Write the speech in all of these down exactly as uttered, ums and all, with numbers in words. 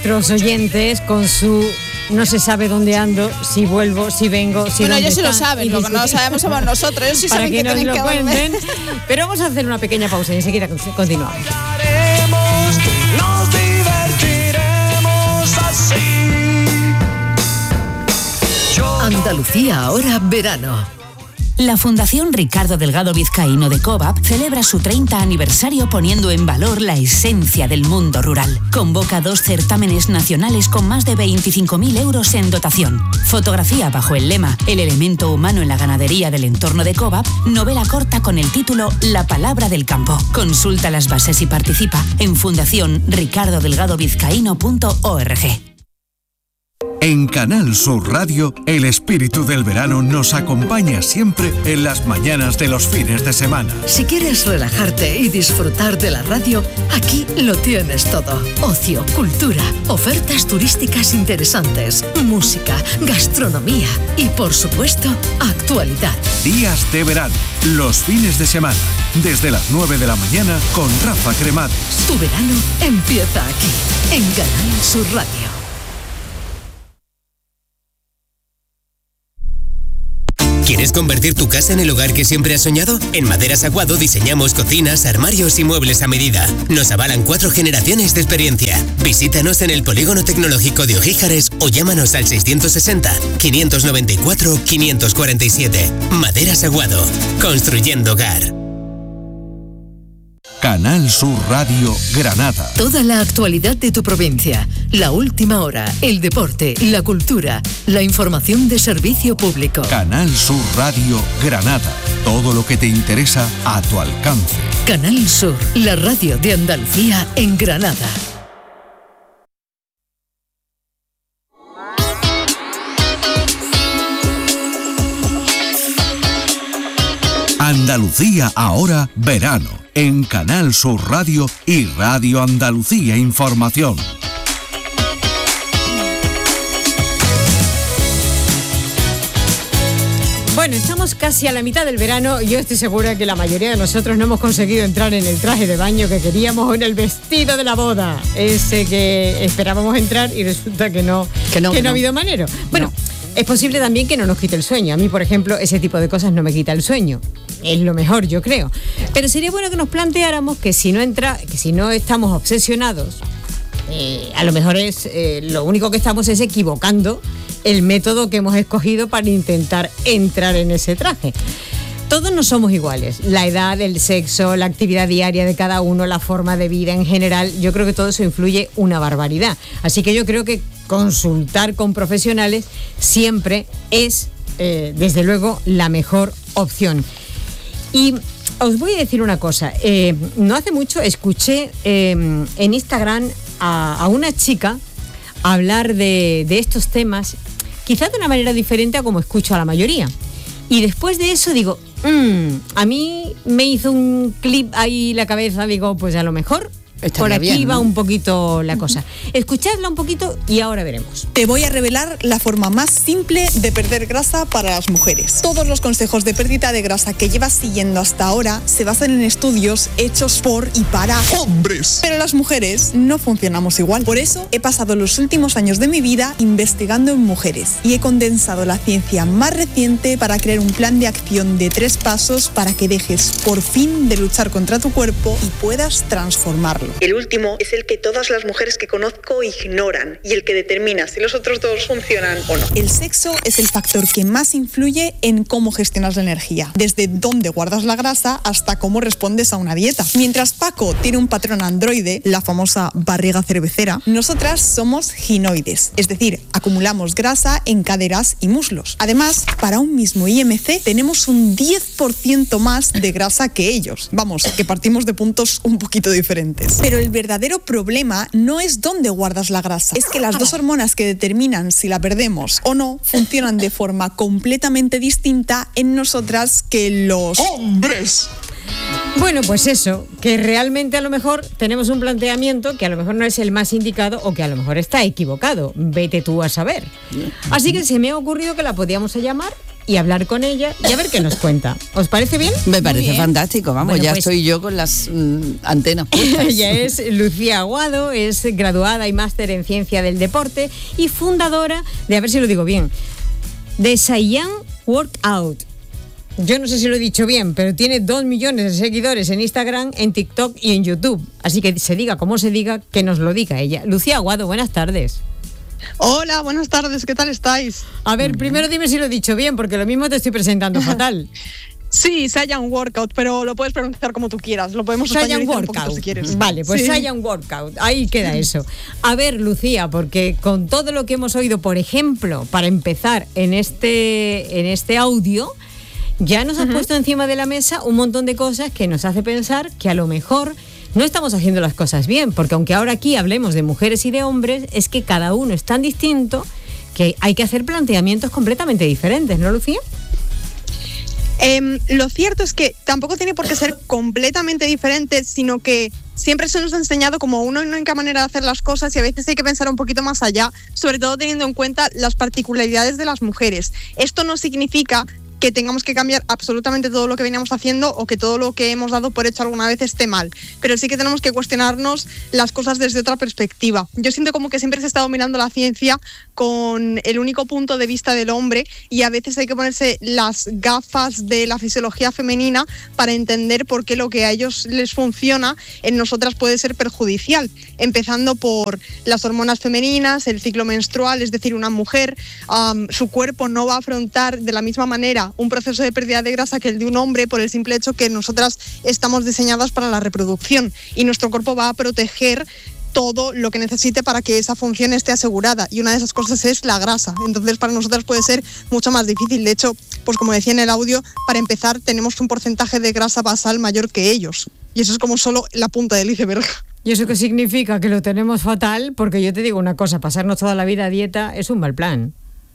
nuestros oyentes con su no se sabe dónde ando, si vuelvo, si vengo, si bueno, dónde ellos sí lo están, saben, lo que no lo sabemos somos nosotros. Ellos sí para saben que, que nos tienen lo que cuenten. volver. Pero vamos a hacer una pequeña pausa y enseguida continuamos. Nos divertiremos así. Yo... Andalucía ahora verano. La Fundación Ricardo Delgado Vizcaíno de COVAP celebra su treinta aniversario poniendo en valor la esencia del mundo rural. Convoca dos certámenes nacionales con más de veinticinco mil euros en dotación. Fotografía bajo el lema El elemento humano en la ganadería del entorno de COVAP, novela corta con el título La palabra del campo. Consulta las bases y participa en fundación ricardo delgado vizcaíno punto org. En Canal Sur Radio, el espíritu del verano nos acompaña siempre en las mañanas de los fines de semana. Si quieres relajarte y disfrutar de la radio, aquí lo tienes todo. Ocio, cultura, ofertas turísticas interesantes, música, gastronomía y, por supuesto, actualidad. Días de verano, los fines de semana, desde las nueve de la mañana con Rafa Cremades. Tu verano empieza aquí, en Canal Sur Radio. ¿Quieres convertir tu casa en el hogar que siempre has soñado? En Maderas Aguado diseñamos cocinas, armarios y muebles a medida. Nos avalan cuatro generaciones de experiencia. Visítanos en el Polígono Tecnológico de Ojíjares o llámanos al seiscientos sesenta, quinientos noventa y cuatro, quinientos cuarenta y siete. Maderas Aguado. Construyendo hogar. Canal Sur Radio Granada. Toda la actualidad de tu provincia, la última hora, el deporte, la cultura, la información de servicio público. Canal Sur Radio Granada. Todo lo que te interesa a tu alcance. Canal Sur, la radio de Andalucía en Granada. Andalucía ahora verano. En Canal Sur Radio y Radio Andalucía Información. Bueno, estamos casi a la mitad del verano. Yo estoy segura que la mayoría de nosotros no hemos conseguido entrar en el traje de baño que queríamos o en el vestido de la boda. Ese que esperábamos entrar y resulta que no, que no, que no, no ha habido manera. Bueno, no. Es posible también que no nos quite el sueño. A mí, por ejemplo, ese tipo de cosas no me quita el sueño. Es lo mejor, yo creo. Pero sería bueno que nos planteáramos que si no entra, que si no estamos obsesionados, eh, a lo mejor es eh, lo único que estamos es equivocando el método que hemos escogido para intentar entrar en ese traje. Todos no somos iguales. La edad, el sexo, la actividad diaria de cada uno, la forma de vida en general, yo creo que todo eso influye una barbaridad. Así que yo creo que consultar con profesionales siempre es, eh, desde luego, la mejor opción. Y os voy a decir una cosa. Eh, no hace mucho escuché eh, en Instagram a, a una chica hablar de, de estos temas, quizás de una manera diferente a como escucho a la mayoría. Y después de eso digo, mmm, a mí me hizo un clip ahí la cabeza, digo, pues a lo mejor Estaría por aquí bien, ¿no? Va un poquito la cosa. Escuchadla un poquito y ahora veremos. Te voy a revelar la forma más simple de perder grasa para las mujeres. Todos los consejos de pérdida de grasa que llevas siguiendo hasta ahora se basan en estudios hechos por y para hombres. Pero las mujeres no funcionamos igual. Por eso he pasado los últimos años de mi vida investigando en mujeres y he condensado la ciencia más reciente para crear un plan de acción de tres pasos para que dejes por fin de luchar contra tu cuerpo y puedas transformarlo. El último es el que todas las mujeres que conozco ignoran y el que determina si los otros dos funcionan o no. El sexo es el factor que más influye en cómo gestionas la energía, desde dónde guardas la grasa hasta cómo respondes a una dieta. Mientras Paco tiene un patrón androide, la famosa barriga cervecera, nosotras somos ginoides, es decir, acumulamos grasa en caderas y muslos. Además, para un mismo I M C tenemos un diez por ciento más de grasa que ellos. Vamos, que partimos de puntos un poquito diferentes. Pero el verdadero problema no es dónde guardas la grasa, es que las dos hormonas que determinan si la perdemos o no funcionan de forma completamente distinta en nosotras que los hombres. Bueno, pues eso, que realmente a lo mejor tenemos un planteamiento que a lo mejor no es el más indicado o que a lo mejor está equivocado. Vete tú a saber. Así que se me ha ocurrido que la podíamos llamar y hablar con ella y a ver qué nos cuenta. ¿Os parece bien? Me parece fantástico, vamos, Bueno, ya pues, estoy yo con las mm, antenas puestas. Ella es Lucía Aguado, es graduada y máster en Ciencia del Deporte y fundadora de, a ver si lo digo bien, de Saiyan Workout. Yo no sé si lo he dicho bien, pero tiene dos millones de seguidores en Instagram, en TikTok y en YouTube. Así que se diga como se diga, que nos lo diga ella. Lucía Aguado, buenas tardes. Hola, buenas tardes, ¿qué tal estáis? A ver, primero dime si lo he dicho bien, porque lo mismo te estoy presentando fatal. Sí, Saiyan Workout, pero lo puedes pronunciar como tú quieras. Lo podemos Saiyan españolizar Workout, un poquito si quieres. Vale, pues sí. Saiyan Workout, ahí queda eso. A ver, Lucía, porque con todo lo que hemos oído, por ejemplo, para empezar en este, en este audio, ya nos has uh-huh. puesto encima de la mesa un montón de cosas que nos hace pensar que a lo mejor no estamos haciendo las cosas bien, porque aunque ahora aquí hablemos de mujeres y de hombres, es que cada uno es tan distinto que hay que hacer planteamientos completamente diferentes, ¿no, Lucía? Eh, lo cierto es que tampoco tiene por qué ser completamente diferente, sino que siempre se nos ha enseñado como una única manera de hacer las cosas y a veces hay que pensar un poquito más allá, sobre todo teniendo en cuenta las particularidades de las mujeres. Esto no significa que tengamos que cambiar absolutamente todo lo que veníamos haciendo o que todo lo que hemos dado por hecho alguna vez esté mal, pero sí que tenemos que cuestionarnos las cosas desde otra perspectiva. Yo siento como que siempre se está dominando la ciencia con el único punto de vista del hombre y a veces hay que ponerse las gafas de la fisiología femenina para entender por qué lo que a ellos les funciona en nosotras puede ser perjudicial, empezando por las hormonas femeninas, el ciclo menstrual, es decir, una mujer, um, su cuerpo no va a afrontar de la misma manera un proceso de pérdida de grasa que el de un hombre por el simple hecho que nosotras estamos diseñadas para la reproducción y nuestro cuerpo va a proteger todo lo que necesite para que esa función esté asegurada y una de esas cosas es la grasa. Entonces para nosotras puede ser mucho más difícil. De hecho, pues como decía en el audio, para empezar tenemos un porcentaje de grasa basal mayor que ellos y eso es como solo la punta del iceberg. ¿Y eso qué significa? Que lo tenemos fatal, porque yo te digo una cosa, pasarnos toda la vida a dieta es un mal plan.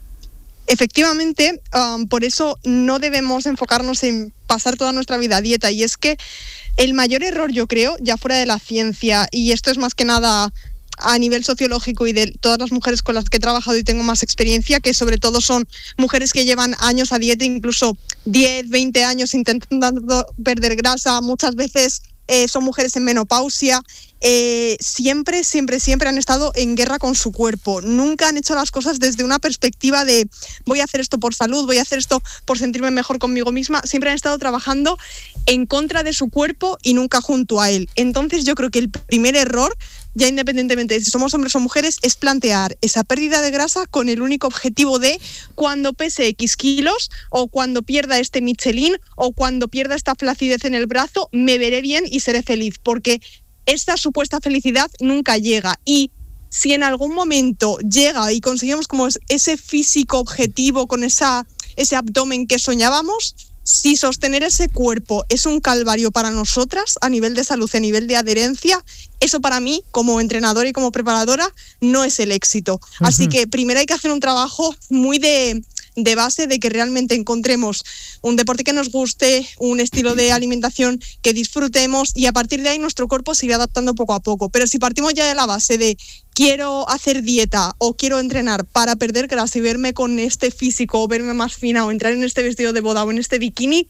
Efectivamente, um, por eso no debemos enfocarnos en pasar toda nuestra vida a dieta y es que el mayor error, yo creo, ya fuera de la ciencia, y esto es más que nada a nivel sociológico y de todas las mujeres con las que he trabajado y tengo más experiencia, que sobre todo son mujeres que llevan años a dieta, incluso diez, veinte años intentando perder grasa, muchas veces eh, son mujeres en menopausia, eh, siempre, siempre, siempre han estado en guerra con su cuerpo, nunca han hecho las cosas desde una perspectiva de voy a hacer esto por salud, voy a hacer esto por sentirme mejor conmigo misma, siempre han estado trabajando en contra de su cuerpo y nunca junto a él. Entonces yo creo que el primer error, ya independientemente de si somos hombres o mujeres, es plantear esa pérdida de grasa con el único objetivo de cuando pese X kilos o cuando pierda este Michelin o cuando pierda esta flacidez en el brazo, me veré bien y seré feliz, porque esta supuesta felicidad nunca llega y si en algún momento llega y conseguimos como ese físico objetivo con esa, ese abdomen que soñábamos, si sostener ese cuerpo es un calvario para nosotras a nivel de salud, a nivel de adherencia, eso para mí, como entrenadora y como preparadora, no es el éxito. Uh-huh. Así que primero hay que hacer un trabajo muy de, de base de que realmente encontremos un deporte que nos guste, un estilo de alimentación que disfrutemos y a partir de ahí nuestro cuerpo se irá adaptando poco a poco. Pero si partimos ya de la base de quiero hacer dieta o quiero entrenar para perder grasa y verme con este físico o verme más fina o entrar en este vestido de boda o en este bikini,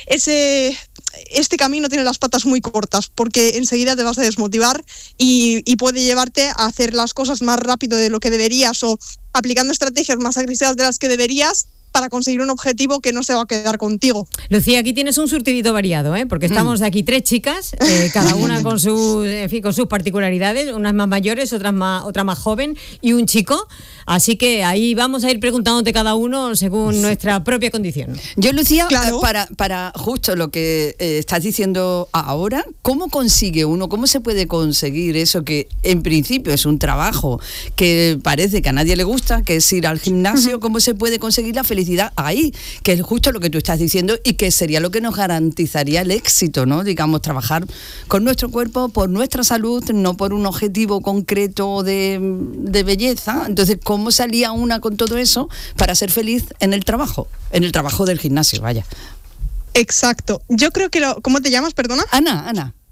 ese, este camino tiene las patas muy cortas porque enseguida te vas a desmotivar y, y puede llevarte a hacer las cosas más rápido de lo que deberías o aplicando estrategias más agresivas de las que deberías para conseguir un objetivo que no se va a quedar contigo. Lucía, aquí tienes un surtidito variado, ¿eh? Porque estamos de aquí tres chicas, eh, cada una con sus, en fin, con sus particularidades, unas más mayores, otras más, otra más joven y un chico. Así que ahí vamos a ir preguntándote cada uno según sí. nuestra propia condición. Yo, Lucía, claro. para, para justo lo que eh, estás diciendo ahora, ¿cómo consigue uno, cómo se puede conseguir eso que en principio es un trabajo que parece que a nadie le gusta, que es ir al gimnasio? ¿Cómo se puede conseguir la felicidad ahí? Que es justo lo que tú estás diciendo y que sería lo que nos garantizaría el éxito, ¿no? Digamos, trabajar con nuestro cuerpo por nuestra salud, no por un objetivo concreto de, de belleza. Entonces, ¿cómo salía una con todo eso para ser feliz en el trabajo? En el trabajo del gimnasio, vaya. Exacto. Yo creo que lo... ¿Cómo te llamas, perdona? Ana, Ana.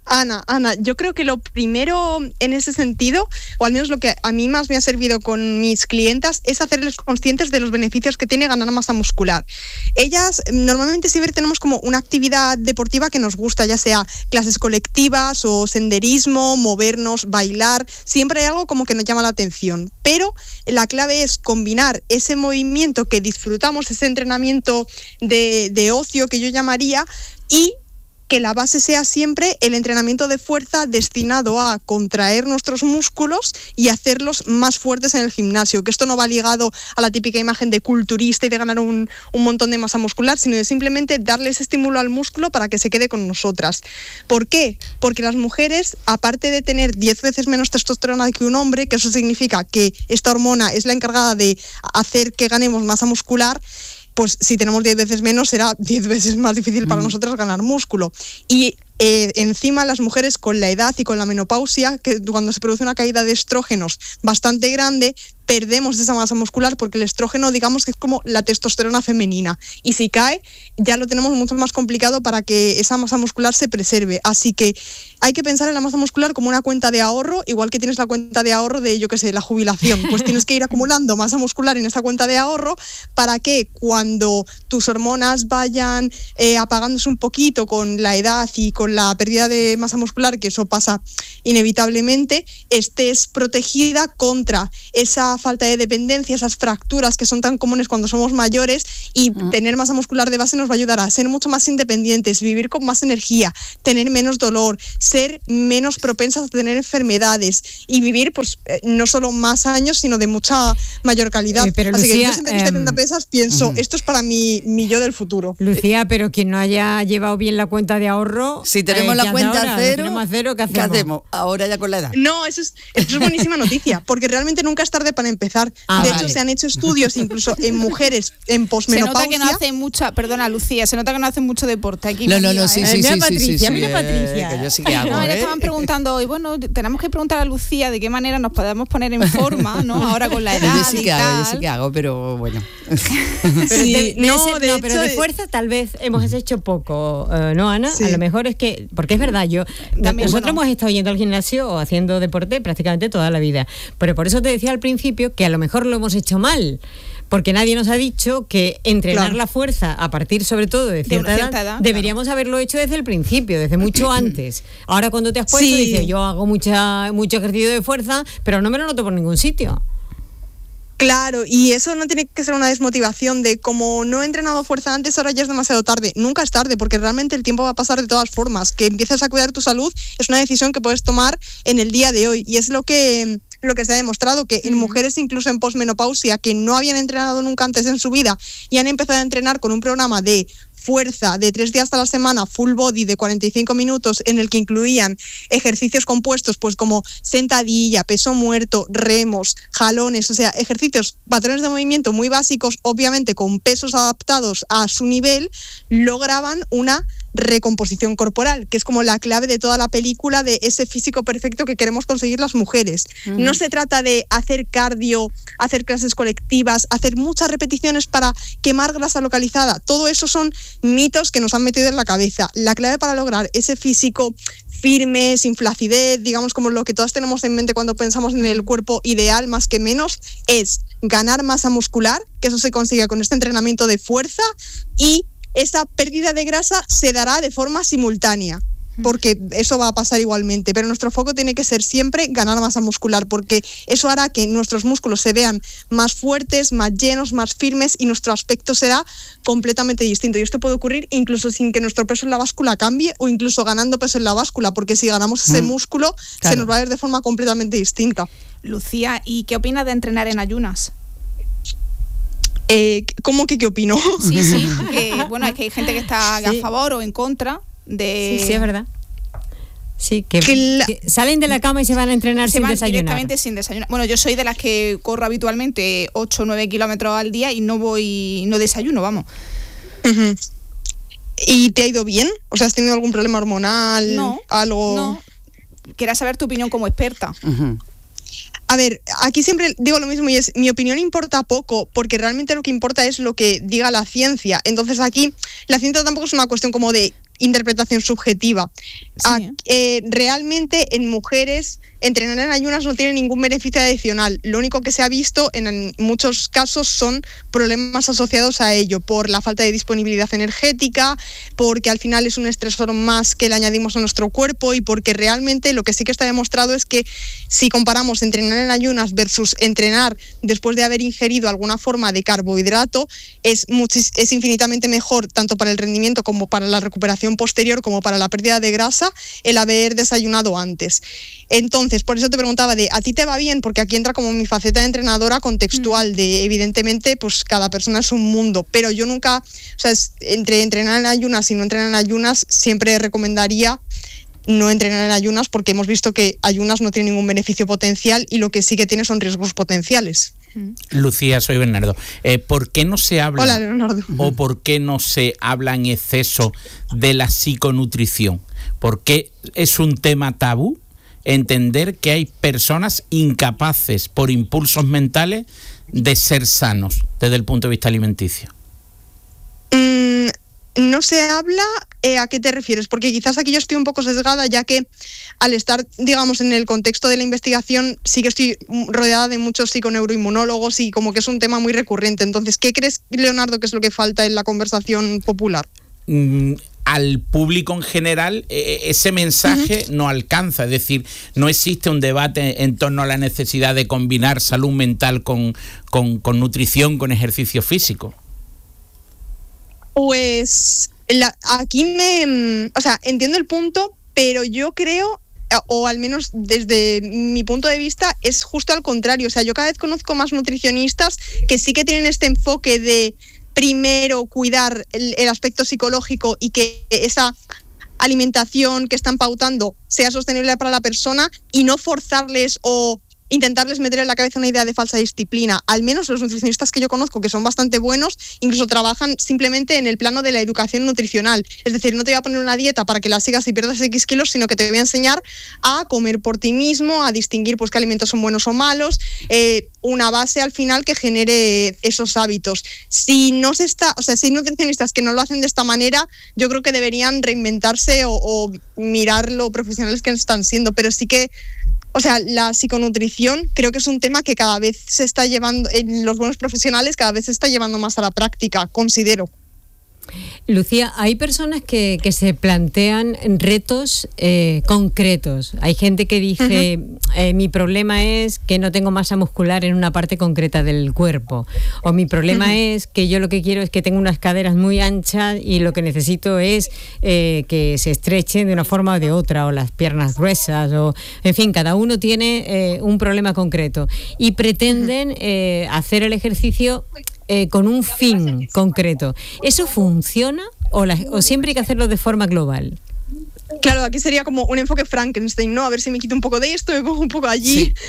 Ana, Ana, yo creo que lo primero en ese sentido, o al menos lo que a mí más me ha servido con mis clientas, es hacerles conscientes de los beneficios que tiene ganar masa muscular. Ellas normalmente siempre tenemos como una actividad deportiva que nos gusta, ya sea clases colectivas o senderismo, movernos, bailar, siempre hay algo como que nos llama la atención. Pero la clave es combinar ese movimiento que disfrutamos, ese entrenamiento de, de ocio que yo llamaría, y que la base sea siempre el entrenamiento de fuerza destinado a contraer nuestros músculos y hacerlos más fuertes en el gimnasio, que esto no va ligado a la típica imagen de culturista y de ganar un, un montón de masa muscular, sino de simplemente darle ese estímulo al músculo para que se quede con nosotras. ¿Por qué? Porque las mujeres, aparte de tener diez veces menos testosterona que un hombre, que eso significa que esta hormona es la encargada de hacer que ganemos masa muscular, pues si tenemos diez veces menos será diez veces más difícil para mm. nosotros ganar músculo. Y eh, encima las mujeres con la edad y con la menopausia, que cuando se produce una caída de estrógenos bastante grande, perdemos esa masa muscular porque el estrógeno, digamos que es como la testosterona femenina, y si cae ya lo tenemos mucho más complicado para que esa masa muscular se preserve. Así que hay que pensar en la masa muscular como una cuenta de ahorro, igual que tienes la cuenta de ahorro de, yo qué sé, la jubilación, pues tienes que ir acumulando masa muscular en esa cuenta de ahorro para que cuando tus hormonas vayan eh, apagándose un poquito con la edad y con la pérdida de masa muscular, que eso pasa inevitablemente, estés protegida contra esa falta de dependencia, esas fracturas que son tan comunes cuando somos mayores, y uh-huh. tener masa muscular de base nos va a ayudar a ser mucho más independientes, vivir con más energía, tener menos dolor, ser menos propensas a tener enfermedades y vivir pues eh, no solo más años, sino de mucha mayor calidad. Eh, pero Así Lucía, que yo siempre que estoy en pesas pienso, uh-huh. esto es para mi, mi yo del futuro. Lucía, pero quien no haya llevado bien la cuenta de ahorro, si tenemos eh, la cuenta ahora, cero, tenemos a cero, ¿qué hacemos? ¿qué hacemos? Ahora ya con la edad. No, eso es, eso es buenísima noticia, porque realmente nunca es tarde para empezar. Ah, de vale. hecho, se han hecho estudios incluso en mujeres en posmenopausia. Se nota que no hacen mucha, perdona Lucía, se nota que no hacen mucho deporte aquí. No, no, no, sí, ¿eh? sí, mira sí, Patricia, sí, sí, mira sí, Patricia. Eh, que yo sí que hago, no, ¿eh? le estaban preguntando hoy, bueno, tenemos que preguntar a Lucía de qué manera nos podemos poner en forma, ¿no? Ahora con la edad yo sí y que hago, tal. yo sí que hago, pero bueno. Pero sí, de, de no, ese, de no hecho, pero de fuerza tal vez hemos hecho poco, uh, ¿no, Ana? Sí. A lo mejor es que, porque es verdad, yo También, nosotros bueno. hemos estado yendo al gimnasio o haciendo deporte prácticamente toda la vida, pero por eso te decía al principio que a lo mejor lo hemos hecho mal, porque nadie nos ha dicho que entrenar claro. la fuerza a partir sobre todo de cierta, de cierta edad, edad deberíamos claro. haberlo hecho desde el principio, desde mucho antes. Ahora cuando te has puesto sí. dices, yo hago mucha mucho ejercicio de fuerza, pero no me lo noto por ningún sitio. Claro, y eso no tiene que ser una desmotivación de como no he entrenado fuerza antes, ahora ya es demasiado tarde. Nunca es tarde, porque realmente el tiempo va a pasar de todas formas. Que empieces a cuidar tu salud es una decisión que puedes tomar en el día de hoy, y es lo que lo que se ha demostrado, que en mujeres incluso en posmenopausia que no habían entrenado nunca antes en su vida y han empezado a entrenar con un programa de fuerza de tres días a la semana, full body de cuarenta y cinco minutos, en el que incluían ejercicios compuestos pues como sentadilla, peso muerto, remos, jalones, o sea, ejercicios, patrones de movimiento muy básicos, obviamente con pesos adaptados a su nivel, lograban una recomposición corporal, que es como la clave de toda la película de ese físico perfecto que queremos conseguir las mujeres. Uh-huh. No se trata de hacer cardio, hacer clases colectivas, hacer muchas repeticiones para quemar grasa localizada. Todo eso son mitos que nos han metido en la cabeza. La clave para lograr ese físico firme, sin flacidez, digamos como lo que todas tenemos en mente cuando pensamos en el cuerpo ideal más que menos, es ganar masa muscular, que eso se consigue con este entrenamiento de fuerza, y esa pérdida de grasa se dará de forma simultánea, porque eso va a pasar igualmente, pero nuestro foco tiene que ser siempre ganar masa muscular, porque eso hará que nuestros músculos se vean más fuertes, más llenos, más firmes, y nuestro aspecto será completamente distinto. Y esto puede ocurrir incluso sin que nuestro peso en la báscula cambie, o incluso ganando peso en la báscula, porque si ganamos ese mm, músculo, claro. se nos va a ver de forma completamente distinta. Lucía, ¿y qué opinas de entrenar en ayunas? Eh, ¿Cómo que qué opino? Sí, sí, que, bueno, es que hay gente que está sí. a favor o en contra de... Sí, sí, es verdad. Sí, que, que, la... que salen de la cama y se van a entrenar se sin van desayunar. Directamente sin desayunar. Bueno, yo soy de las que corro habitualmente ocho o nueve kilómetros al día y no voy, no desayuno, vamos. Uh-huh. ¿Y te ha ido bien? O sea, ¿has tenido algún problema hormonal? No, algo... no. Quería saber tu opinión como experta. Uh-huh. A ver, aquí siempre digo lo mismo, y es, mi opinión importa poco, porque realmente lo que importa es lo que diga la ciencia. Entonces aquí la ciencia tampoco es una cuestión como de interpretación subjetiva. Sí, A- ¿eh? eh, realmente en mujeres entrenar en ayunas no tiene ningún beneficio adicional. Lo único que se ha visto en, en muchos casos son problemas asociados a ello, por la falta de disponibilidad energética, porque al final es un estresor más que le añadimos a nuestro cuerpo y porque realmente lo que sí que está demostrado es que si comparamos entrenar en ayunas versus entrenar después de haber ingerido alguna forma de carbohidrato, es, muchis- es infinitamente mejor tanto para el rendimiento como para la recuperación posterior como para la pérdida de grasa el haber desayunado antes. Entonces, por eso te preguntaba de, ¿a ti te va bien? Porque aquí entra como mi faceta de entrenadora contextual, de evidentemente, pues cada persona es un mundo, pero yo nunca, o sea, es- entre entrenar en ayunas y no entrenar en ayunas, siempre recomendaría no entrenar en ayunas porque hemos visto que ayunas no tiene ningún beneficio potencial y lo que sí que tiene son riesgos potenciales. Lucía, soy Bernardo. Eh, ¿Por qué no se habla Hola, Leonardo. o por qué no se habla en exceso de la psiconutrición? ¿Por qué es un tema tabú entender que hay personas incapaces por impulsos mentales de ser sanos desde el punto de vista alimenticio? Mm, no se habla, eh, ¿a qué te refieres? Porque quizás aquí yo estoy un poco sesgada, ya que al estar, digamos, en el contexto de la investigación, sí que estoy mm, rodeada de muchos psiconeuroinmunólogos y como que es un tema muy recurrente. Entonces, ¿qué crees, Leonardo, que es lo que falta en la conversación popular? Mm, al público en general eh, ese mensaje uh-huh. no alcanza, es decir, no existe un debate en torno a la necesidad de combinar salud mental con, con, con nutrición, con ejercicio físico. Pues la, aquí me, o sea, entiendo el punto, pero yo creo, o al menos desde mi punto de vista, es justo al contrario. O sea, yo cada vez conozco más nutricionistas que sí que tienen este enfoque de primero cuidar el, el aspecto psicológico y que esa alimentación que están pautando sea sostenible para la persona y no forzarles o intentarles meter en la cabeza una idea de falsa disciplina. Al menos los nutricionistas que yo conozco, que son bastante buenos, incluso trabajan simplemente en el plano de la educación nutricional. Es decir, no te voy a poner una dieta para que la sigas y pierdas X kilos, sino que te voy a enseñar a comer por ti mismo, a distinguir pues qué alimentos son buenos o malos, eh, una base al final que genere esos hábitos. Si no se está, o sea, si hay nutricionistas que no lo hacen de esta manera, yo creo que deberían reinventarse o, o mirar lo profesionales que están siendo, pero sí que O sea, la psiconutrición creo que es un tema que cada vez se está llevando, en los buenos profesionales cada vez se está llevando más a la práctica, considero. Lucía, hay personas que, que se plantean retos eh, concretos. Hay gente que dice, uh-huh. eh, mi problema es que no tengo masa muscular en una parte concreta del cuerpo. O mi problema uh-huh. es que yo lo que quiero es que tengo unas caderas muy anchas y lo que necesito es eh, que se estrechen de una forma o de otra, o las piernas gruesas, o en fin, cada uno tiene eh, un problema concreto. Y pretenden eh, hacer el ejercicio Eh, con un fin concreto. ¿Eso funciona o, la, o siempre hay que hacerlo de forma global? Claro, aquí sería como un enfoque Frankenstein, ¿no? A ver si me quito un poco de esto, me pongo un poco allí. Sí.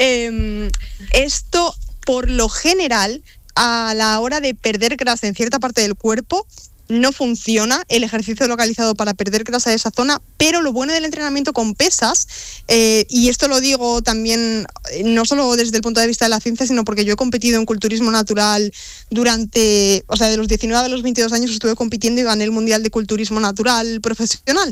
Eh, esto, por lo general, a la hora de perder grasa en cierta parte del cuerpo, no funciona el ejercicio localizado para perder grasa de esa zona, pero lo bueno del entrenamiento con pesas, eh, y esto lo digo también no solo desde el punto de vista de la ciencia, sino porque yo he competido en culturismo natural durante, o sea, de los diecinueve a los veintidós años estuve compitiendo y gané el Mundial de Culturismo Natural profesional.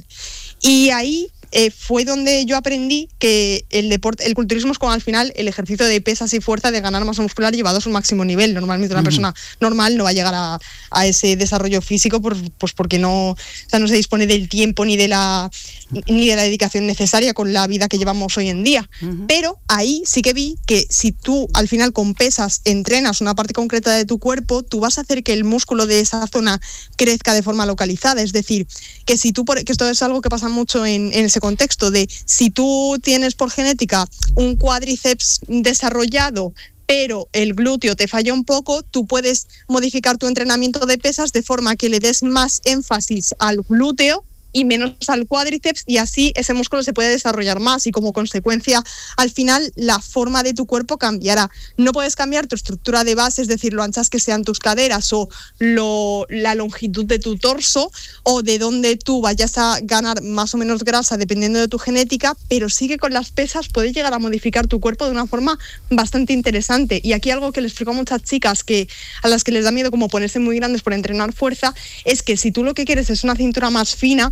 Y ahí Eh, fue donde yo aprendí que el deporte, el culturismo es como al final el ejercicio de pesas y fuerza de ganar masa muscular llevado a su máximo nivel. Normalmente una uh-huh. persona normal no va a llegar a, a ese desarrollo físico por, pues porque no, o sea, no se dispone del tiempo ni de la ni de la dedicación necesaria con la vida que llevamos hoy en día. Uh-huh. Pero ahí sí que vi que si tú al final con pesas entrenas una parte concreta de tu cuerpo, tú vas a hacer que el músculo de esa zona crezca de forma localizada. Es decir, que si tú, por, que esto es algo que pasa mucho en, en ese contexto de si tú tienes por genética un cuádriceps desarrollado pero el glúteo te falla un poco, tú puedes modificar tu entrenamiento de pesas de forma que le des más énfasis al glúteo y menos al cuádriceps, y así ese músculo se puede desarrollar más y como consecuencia al final la forma de tu cuerpo cambiará. No puedes cambiar tu estructura de base, es decir, lo anchas que sean tus caderas o lo, la longitud de tu torso o de dónde tú vayas a ganar más o menos grasa dependiendo de tu genética, pero sí que con las pesas puedes llegar a modificar tu cuerpo de una forma bastante interesante. Y aquí algo que les explico a muchas chicas que a las que les da miedo como ponerse muy grandes por entrenar fuerza es que si tú lo que quieres es una cintura más fina,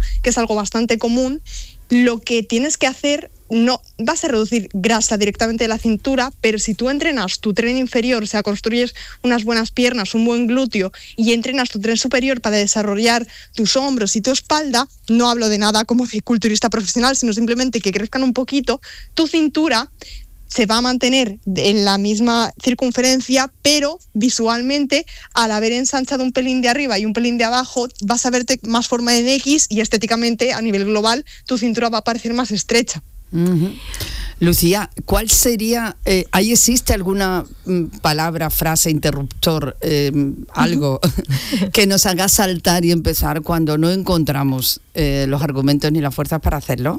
que es algo bastante común, lo que tienes que hacer, no vas a reducir grasa directamente de la cintura, pero si tú entrenas tu tren inferior, o sea, construyes unas buenas piernas, un buen glúteo y entrenas tu tren superior para desarrollar tus hombros y tu espalda, no hablo de nada como de culturista profesional, sino simplemente que crezcan un poquito, tu cintura se va a mantener en la misma circunferencia, pero visualmente, al haber ensanchado un pelín de arriba y un pelín de abajo, vas a verte más forma en X y estéticamente, a nivel global, tu cintura va a parecer más estrecha. Uh-huh. Lucía, ¿cuál sería, eh, ahí existe alguna mm, palabra, frase, interruptor, eh, algo uh-huh. que nos haga saltar y empezar cuando no encontramos eh, los argumentos ni las fuerzas para hacerlo?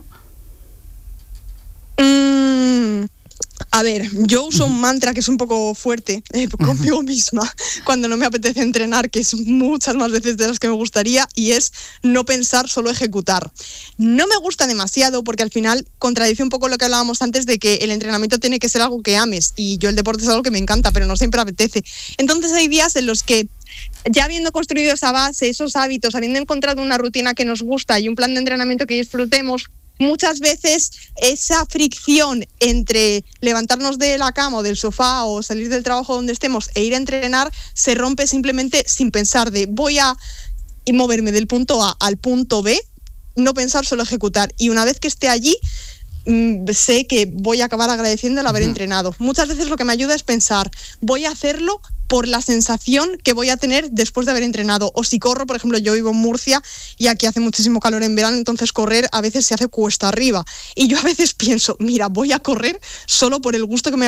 Mm. A ver, yo uso un mantra que es un poco fuerte eh, conmigo misma cuando no me apetece entrenar, que es muchas más veces de las que me gustaría, y es no pensar, solo ejecutar. No me gusta demasiado porque al final contradice un poco lo que hablábamos antes de que el entrenamiento tiene que ser algo que ames, y yo el deporte es algo que me encanta, pero no siempre apetece. Entonces hay días en los que, ya habiendo construido esa base, esos hábitos, habiendo encontrado una rutina que nos gusta y un plan de entrenamiento que disfrutemos, muchas veces esa fricción entre levantarnos de la cama o del sofá o salir del trabajo donde estemos e ir a entrenar se rompe simplemente sin pensar de voy a moverme del punto A al punto B, no pensar, solo ejecutar. Y una vez que esté allí, mmm, sé que voy a acabar agradeciendo el haber uh-huh. entrenado. Muchas veces lo que me ayuda es pensar, voy a hacerlo por la sensación que voy a tener después de haber entrenado. O si corro, por ejemplo, yo vivo en Murcia y aquí hace muchísimo calor en verano, entonces correr a veces se hace cuesta arriba. Y yo a veces pienso, mira, voy a correr solo por el gusto que me